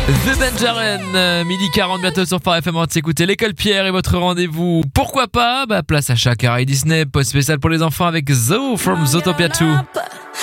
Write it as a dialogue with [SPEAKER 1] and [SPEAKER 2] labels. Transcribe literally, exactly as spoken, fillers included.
[SPEAKER 1] The Benjaren, euh, midi quarante bientôt sur Phare F M. On va s'écouter l'école Pierre et votre rendez-vous. Pourquoi pas? Bah place à Shakira et Disney, post spécial pour les enfants avec Zoe from Zootopia deux.